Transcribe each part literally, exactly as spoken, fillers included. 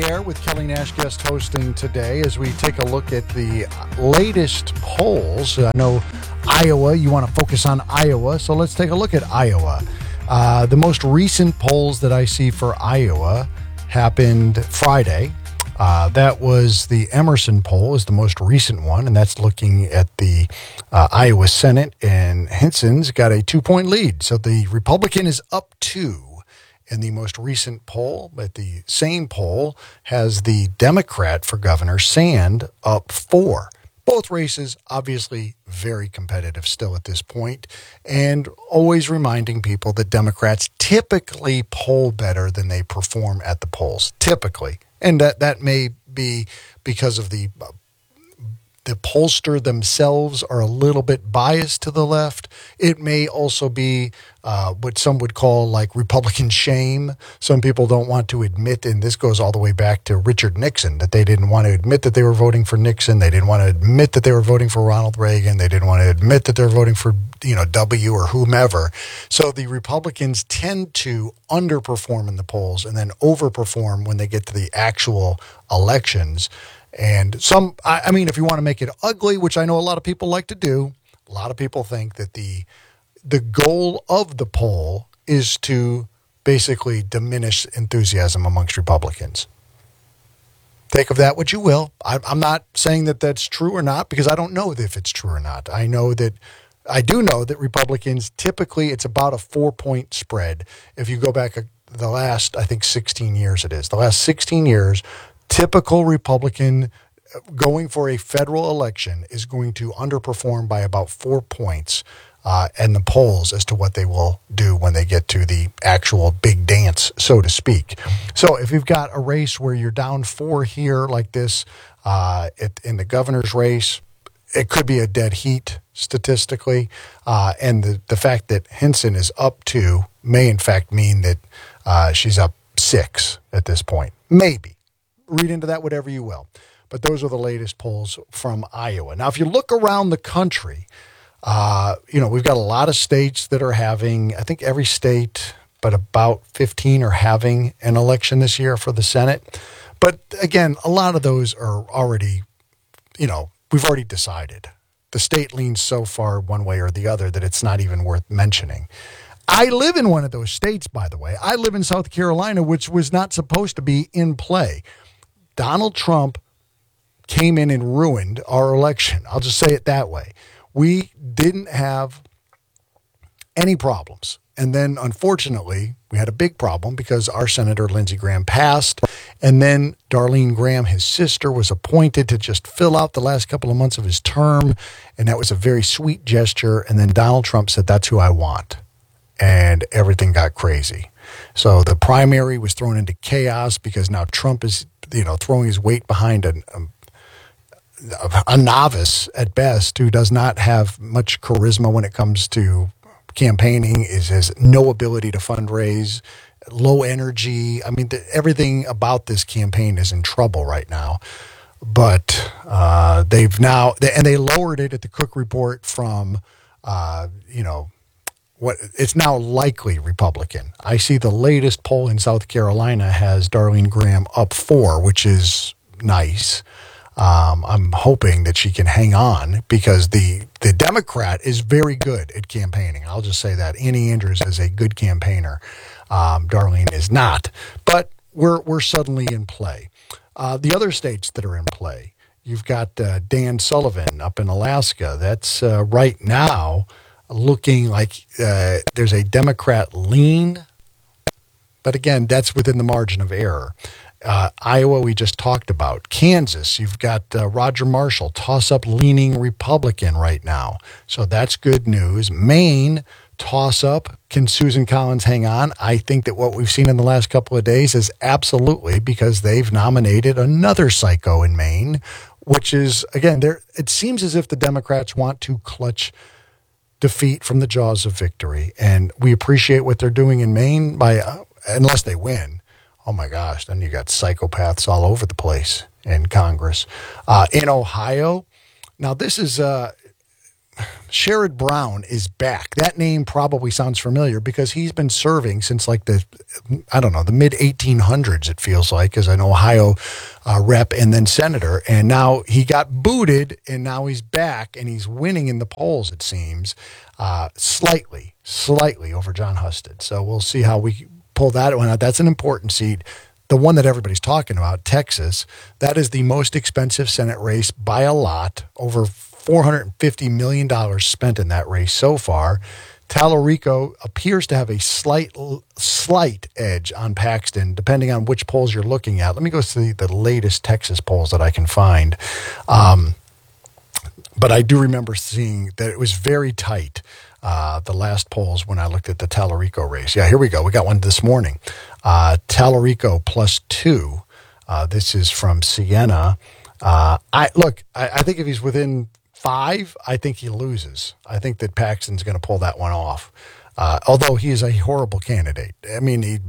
Air with Kelly Nash guest hosting today as we take a look at the latest polls. I know Iowa, you want to focus on Iowa, so let's take a look at Iowa. Uh, the most recent polls that I see for Iowa happened Friday. Uh, that was the Emerson poll is the most recent one, and that's looking at the uh, Iowa Senate, and Hinson's got a two-point lead. So the Republican is up two in the most recent poll, but the same poll has the Democrat for governor, Sand, up four. Both races, obviously, very competitive still at this point, and always reminding people that Democrats typically poll better than they perform at the polls, typically. And that, that may be because of the uh, the pollster themselves are a little bit biased to the left. It may also be uh, what some would call like Republican shame. Some people don't want to admit, and this goes all the way back to Richard Nixon, that they didn't want to admit that they were voting for Nixon. They didn't want to admit that they were voting for Ronald Reagan. They didn't want to admit that they're voting for, you know, W or whomever. So the Republicans tend to underperform in the polls and then overperform when they get to the actual elections. And some, I, I mean, if you want to make it ugly, which I know a lot of people like to do, a lot of people think that the the goal of the poll is to basically diminish enthusiasm amongst Republicans. Take of that what you will. I, I'm not saying that that's true or not because I don't know if it's true or not. I know that, I do know that Republicans, typically it's about a four-point spread. If you go back the last, I think sixteen years it is, the last sixteen years, typical Republican going for a federal election is going to underperform by about four points uh, in the polls as to what they will do when they get to the actual big dance, so to speak. So if you've got a race where you're down four here like this uh, it, in the governor's race, it could be a dead heat statistically. Uh, and the, the fact that Hinson is up two may in fact mean that uh, she's up six at this point. Maybe. Read into that whatever you will. But those are the latest polls from Iowa. Now, if you look around the country, uh, you know, we've got a lot of states that are having, I think every state, but about fifteen are having an election this year for the Senate. But again, a lot of those are already, you know, we've already decided. The state leans so far one way or the other that it's not even worth mentioning. I live in one of those states, by the way. I live in South Carolina, which was not supposed to be in play. Donald Trump came in and ruined our election. I'll just say it that way. We didn't have any problems. And then, unfortunately, we had a big problem because our Senator Lindsey Graham passed. And then Darlene Graham, his sister, was appointed to just fill out the last couple of months of his term. And that was a very sweet gesture. And then Donald Trump said, that's who I want. And everything got crazy. So the primary was thrown into chaos because now Trump is, you know, throwing his weight behind a, a, a novice at best who does not have much charisma when it comes to campaigning, is has no ability to fundraise, low energy. I mean, the, everything about this campaign is in trouble right now. But uh, they've now, they, and they lowered it at the Cook Report from, uh, you know, what it's now likely Republican. I see the latest poll in South Carolina has Darlene Graham up four, which is nice. Um, I'm hoping that she can hang on because the the Democrat is very good at campaigning. I'll just say that. Annie Andrews is a good campaigner. Um, Darlene is not. But we're we're suddenly in play. Uh, the other states that are in play, you've got uh, Dan Sullivan up in Alaska. That's uh, right now looking like uh, there's a Democrat lean, but again, that's within the margin of error. Uh, Iowa, we just talked about. Kansas, you've got uh, Roger Marshall, toss-up leaning Republican right now, so that's good news. Maine, toss-up. Can Susan Collins hang on? I think that what we've seen in the last couple of days is absolutely, because they've nominated another psycho in Maine, which is, again, there. It seems as if the Democrats want to clutch defeat from the jaws of victory. And we appreciate what they're doing in Maine by, uh, unless they win. Oh my gosh, then you got psychopaths all over the place in Congress. Uh, in Ohio, now this is, uh, Sherrod Brown is back. That name probably sounds familiar because he's been serving since like the, I don't know, the mid eighteen hundreds, it feels like, as an Ohio uh, rep and then senator. And now he got booted, and now he's back, and he's winning in the polls, it seems, uh, slightly, slightly over John Husted. So we'll see how we pull that one out. That's an important seat. The one that everybody's talking about, Texas, that is the most expensive Senate race by a lot, over four hundred fifty million dollars spent in that race so far. Tallarico appears to have a slight slight edge on Paxton, depending on which polls you're looking at. Let me go to the, the latest Texas polls that I can find. Um, but I do remember seeing that it was very tight, uh, the last polls when I looked at the Tallarico race. Yeah, here we go. We got one this morning. Uh, Tallarico plus two. Uh, this is from Siena. Uh, I look, I, I think if he's within five, I think he loses. I think that Paxton's going to pull that one off. Uh, although he is a horrible candidate. I mean, he,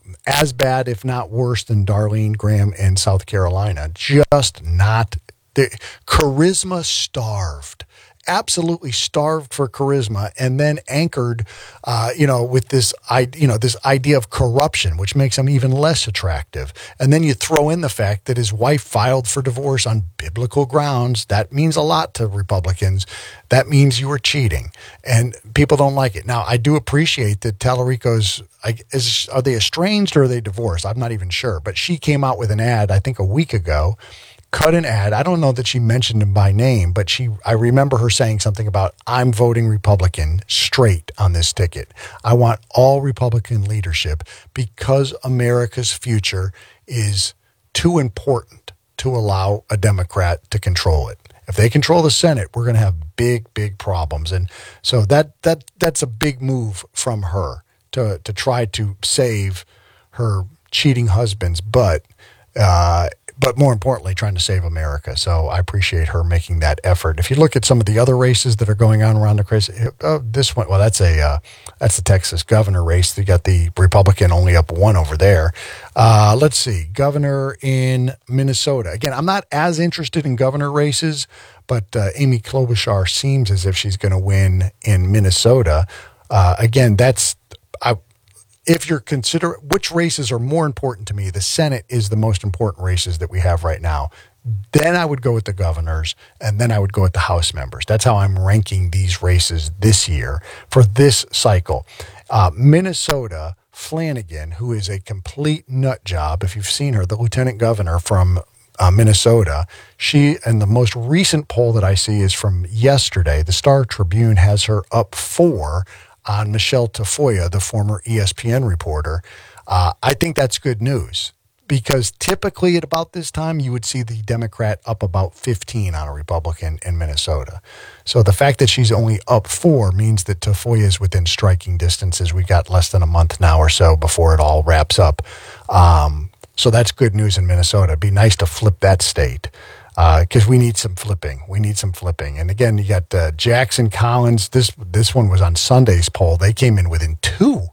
as bad, if not worse, than Darlene Graham in South Carolina. Just not the charisma starved. Absolutely starved for charisma, and then anchored, uh, you know, with this, you know, this idea of corruption, which makes him even less attractive. And then you throw in the fact that his wife filed for divorce on biblical grounds. That means a lot to Republicans. That means you were cheating, and people don't like it. Now, I do appreciate that Tallarico's, I, is, are they estranged or are they divorced? I'm not even sure, but she came out with an ad, I think a week ago, cut an ad. I don't know that she mentioned him by name, but she, I remember her saying something about, I'm voting Republican straight on this ticket. I want all Republican leadership because America's future is too important to allow a Democrat to control it. If they control the Senate, we're going to have big, big problems. And so that, that, that's a big move from her to, to try to save her cheating husband's butt, uh, but more importantly, trying to save America. So I appreciate her making that effort. If you look at some of the other races that are going on around the country, uh, this one, well, that's a uh, that's the Texas governor race. You got the Republican only up one over there. Uh, let's see, governor in Minnesota. Again, I'm not as interested in governor races, but uh, Amy Klobuchar seems as if she's going to win in Minnesota. Uh, again, that's I. If you're consider which races are more important to me, the Senate is the most important races that we have right now. Then I would go with the governors, and then I would go with the House members. That's how I'm ranking these races this year for this cycle. Uh, Minnesota, Flanagan, who is a complete nut job. If you've seen her, the lieutenant governor from uh, Minnesota, she, and the most recent poll that I see is from yesterday. The Star Tribune has her up four on Michelle Tafoya, the former E S P N reporter. Uh, I think that's good news because typically at about this time, you would see the Democrat up about fifteen on a Republican in Minnesota. So the fact that she's only up four means that Tafoya is within striking distances. We got less than a month now or so before it all wraps up. Um, so that's good news in Minnesota. It'd be nice to flip that state. Because uh, we need some flipping. We need some flipping. And again, you got uh, Jackson Collins. This this one was on Sunday's poll. They came in within two.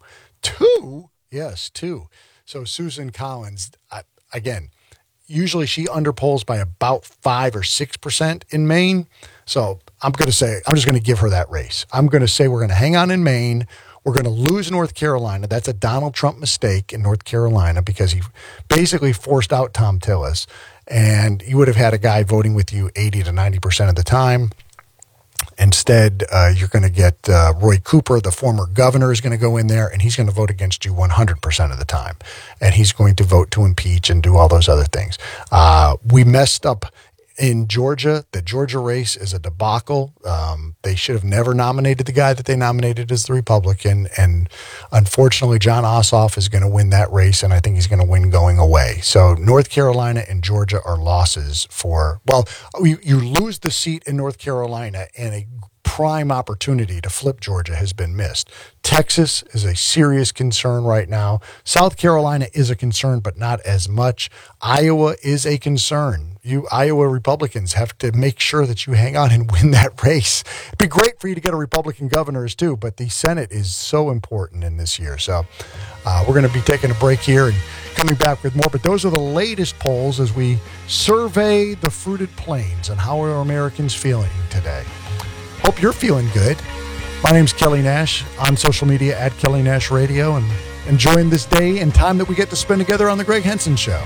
Two? Yes, two. So Susan Collins, I, again, usually she underpolls by about five or six percent in Maine. So I'm going to say, I'm just going to give her that race. I'm going to say we're going to hang on in Maine. We're going to lose North Carolina. That's a Donald Trump mistake in North Carolina because he basically forced out Thom Tillis. And you would have had a guy voting with you eighty to ninety percent of the time. Instead, uh, you're going to get uh, Roy Cooper, the former governor, is going to go in there, and he's going to vote against you one hundred percent of the time. And he's going to vote to impeach and do all those other things. Uh, we messed up in Georgia. The Georgia race is a debacle. Um, they should have never nominated the guy that they nominated as the Republican. And unfortunately, John Ossoff is going to win that race, and I think he's going to win going away. So North Carolina and Georgia are losses for, well, you, you lose the seat in North Carolina, and a prime opportunity to flip Georgia has been missed. Texas is a serious concern right now. South Carolina is a concern, but not as much. Iowa is a concern. You Iowa Republicans have to make sure that you hang on and win that race. It'd be great for you to get a Republican governors too, but the Senate is so important in this year. So uh, we're going to be taking a break here and coming back with more. But those are the latest polls as we survey the fruited plains and how are Americans feeling today. hope you're feeling good. My name's Kelly Nash, on social media at Kelly Nash Radio, and enjoying this day and time that we get to spend together on The Greg Henson Show.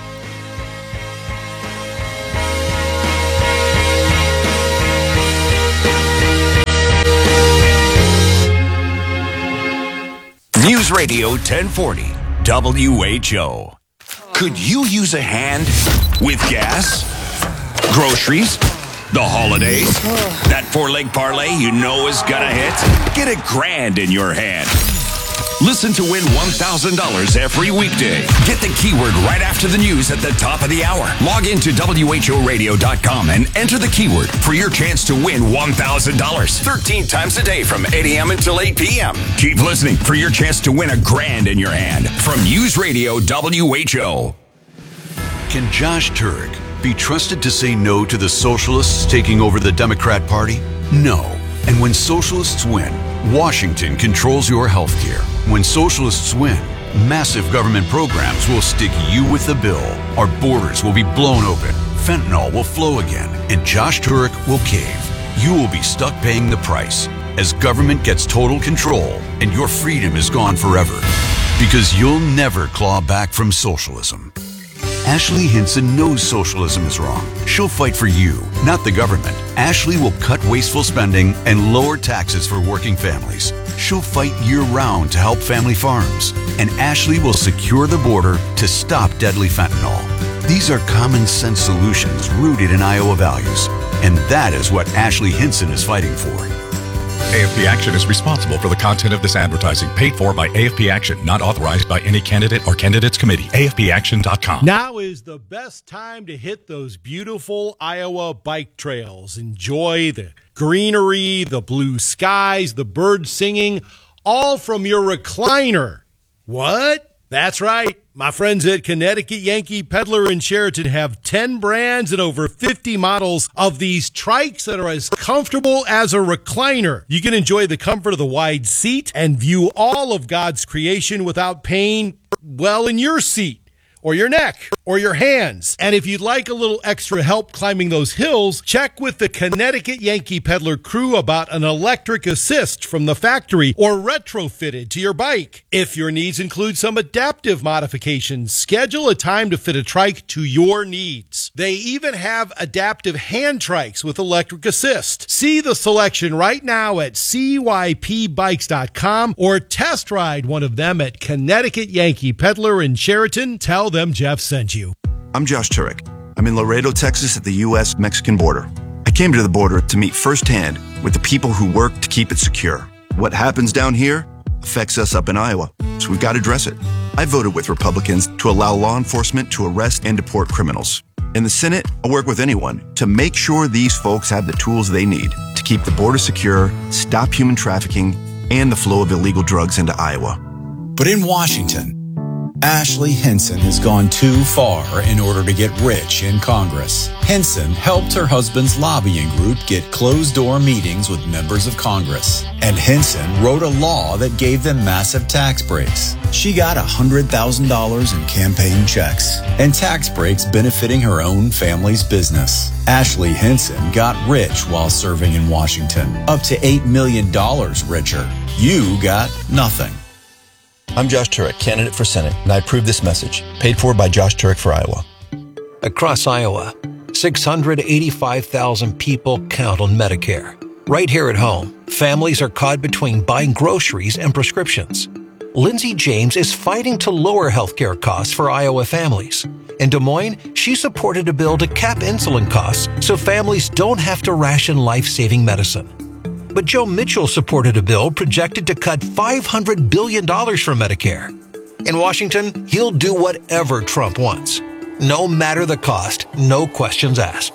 News Radio ten forty, W H O. Could you use a hand with gas, groceries, the holidays? That four-leg parlay you know is gonna hit? Get a grand in your hand. Listen to win one thousand dollars every weekday. Get the keyword right after the news at the top of the hour. Log into W H O radio dot com and enter the keyword for your chance to win one thousand dollars thirteen times a day from eight a.m. until eight p.m. Keep listening for your chance to win a grand in your hand from News Radio W H O. Can Josh Turek be trusted to say no to the socialists taking over the Democrat Party? No. And when socialists win, Washington controls your health care. When socialists win, massive government programs will stick you with the bill. Our borders will be blown open. Fentanyl will flow again. And Josh Turek will cave. You will be stuck paying the price as government gets total control and your freedom is gone forever. Because you'll never claw back from socialism. Ashley Hinson knows socialism is wrong. She'll fight for you, not the government. Ashley will cut wasteful spending and lower taxes for working families. She'll fight year-round to help family farms. And Ashley will secure the border to stop deadly fentanyl. These are common-sense solutions rooted in Iowa values. And that is what Ashley Hinson is fighting for. A F P Action is responsible for the content of this advertising, paid for by A F P Action, not authorized by any candidate or candidates committee. A F P action dot com. Now is the best time to hit those beautiful Iowa bike trails. Enjoy the greenery, the blue skies, the birds singing, all from your recliner. What? That's right. My friends at Connecticut Yankee Peddler in Sheraton have ten brands and over fifty models of these trikes that are as comfortable as a recliner. You can enjoy the comfort of the wide seat and view all of God's creation without pain, well, in your seat or your neck or your hands. And if you'd like a little extra help climbing those hills, check with the Connecticut Yankee Peddler crew about an electric assist from the factory or retrofitted to your bike. If your needs include some adaptive modifications, schedule a time to fit a trike to your needs. They even have adaptive hand trikes with electric assist. See the selection right now at C Y P bikes dot com or test ride one of them at Connecticut Yankee Peddler in Sheraton. Tell them Jeff sent you. I'm Josh Turek. I'm in Laredo, Texas at the U S Mexican border. I came to the border to meet firsthand with the people who work to keep it secure. What happens down here affects us up in Iowa, so we've got to address it. I voted with Republicans to allow law enforcement to arrest and deport criminals. In the Senate, I'll work with anyone to make sure these folks have the tools they need to keep the border secure, stop human trafficking, and the flow of illegal drugs into Iowa. But in Washington, Ashley Hinson has gone too far in order to get rich in Congress. Hinson helped her husband's lobbying group get closed-door meetings with members of Congress. And Hinson wrote a law that gave them massive tax breaks. She got one hundred thousand dollars in campaign checks and tax breaks benefiting her own family's business. Ashley Hinson got rich while serving in Washington, up to eight million dollars richer. You got nothing. I'm Josh Turek, candidate for Senate, and I approve this message, paid for by Josh Turek for Iowa. Across Iowa, six hundred eighty-five thousand people count on Medicare. Right here at home, families are caught between buying groceries and prescriptions. Lindsay James is fighting to lower healthcare costs for Iowa families. In Des Moines, she supported a bill to cap insulin costs so families don't have to ration life-saving medicine. But Joe Mitchell supported a bill projected to cut five hundred billion dollars from Medicare. In Washington, he'll do whatever Trump wants. No matter the cost, no questions asked.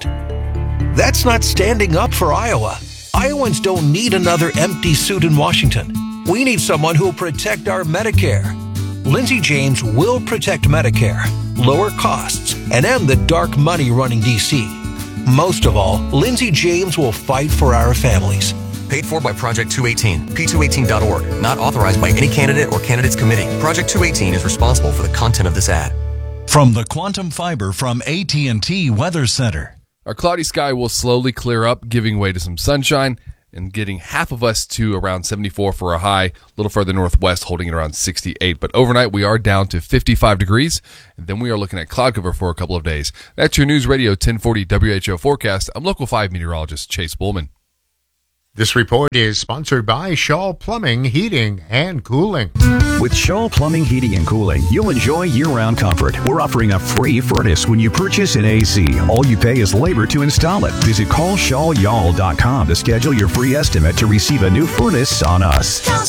That's not standing up for Iowa. Iowans don't need another empty suit in Washington. We need someone who'll protect our Medicare. Lindsay James will protect Medicare, lower costs, and end the dark money running D C. Most of all, Lindsay James will fight for our families. Paid for by Project two eighteen, P two eighteen dot org. Not authorized by any candidate or candidates committee. Project two eighteen is responsible for the content of this ad. From the Quantum Fiber from A T and T Weather Center. Our cloudy sky will slowly clear up, giving way to some sunshine. and getting half of us to around seventy-four for a high, a little further northwest, holding it around sixty-eight. But overnight, we are down to fifty-five degrees, and then we are looking at cloud cover for a couple of days. That's your News Radio ten forty W H O forecast. I'm Local five meteorologist Chase Bullman. This report is sponsored by Shaw Plumbing, Heating, and Cooling. With Shaw Plumbing, Heating, and Cooling, you'll enjoy year-round comfort. We're offering a free furnace when you purchase an A C. All you pay is labor to install it. Visit call shaw y'all dot com to schedule your free estimate to receive a new furnace on us.